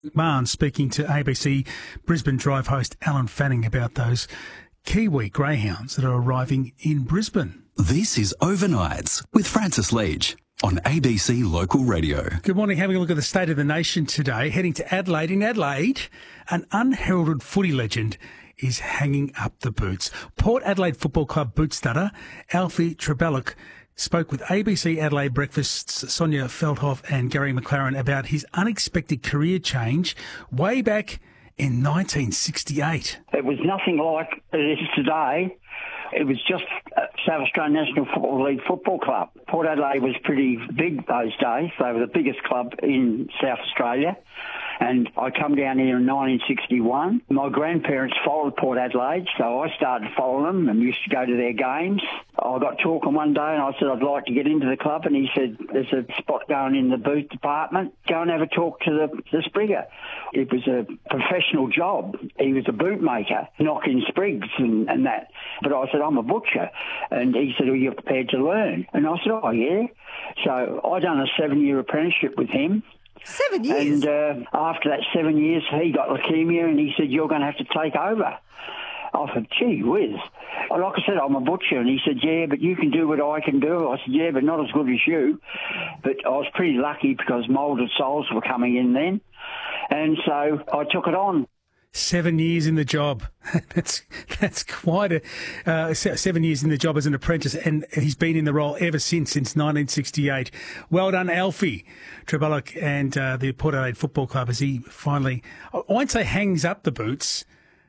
McMahon speaking to ABC Brisbane Drive host Alan Fanning about those Kiwi greyhounds that are arriving in Brisbane. This is Overnights with Francis Leach on ABC Local Radio. Good morning. Having a look at the state of the nation today. Heading to Adelaide. In Adelaide, an unheralded footy legend is hanging up the boots. Port Adelaide Football Club boot stutter Alfie Trebellock spoke with ABC Adelaide Breakfast's Sonia Feldhoff and Gary McLaren about his unexpected career change way back in 1968. It was nothing like it is today. It was just South Australian National Football League Football Club. Port Adelaide was pretty big those days. They were the biggest club in South Australia. And I come down here in 1961. My grandparents followed Port Adelaide, so I started following them and used to go to their games. I got talking one day and I said I'd like to get into the club, and he said, there's a spot going in the boot department. Go and have a talk to the sprigger. It was a professional job. He was a bootmaker, knocking sprigs and that. But I said, I'm a butcher. And he said, well, you're prepared to learn. And I said, oh, yeah. So I done a 7-year apprenticeship with him. 7 years? And after that 7 years, he got leukemia and he said, you're going to have to take over. I said, gee whiz. Like I said, I'm a butcher. And he said, yeah, but you can do what I can do. I said, yeah, but not as good as you. But I was pretty lucky because moulded soles were coming in then. And so I took it on. 7 years in the job. That's quite a 7 years in the job as an apprentice, and he's been in the role ever since 1968. Well done, Alfie Trebellock and the Port Adelaide Football Club, as he finally, I won't say hangs up the boots,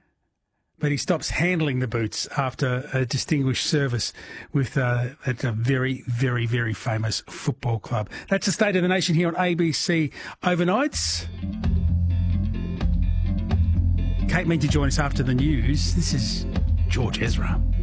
but he stops handling the boots after a distinguished service with a very, very, very famous football club. That's the state of the nation here on ABC Overnights. Kate meant to join us after the news. This is George Ezra.